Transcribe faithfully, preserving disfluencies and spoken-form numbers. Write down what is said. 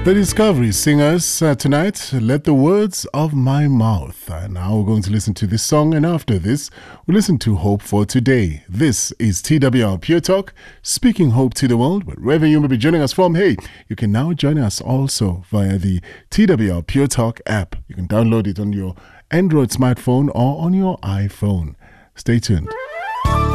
The Discovery Singers uh, tonight, Let the Words of My Mouth. Uh, now we're going to listen to this song, and after this, we'll listen to Hope for Today. This is T W R Pure Talk, speaking hope to the world. Wherever you may be joining us from, hey, you can now join us also via the T W R Pure Talk app. You can download it on your Android smartphone or on your iPhone. Stay tuned.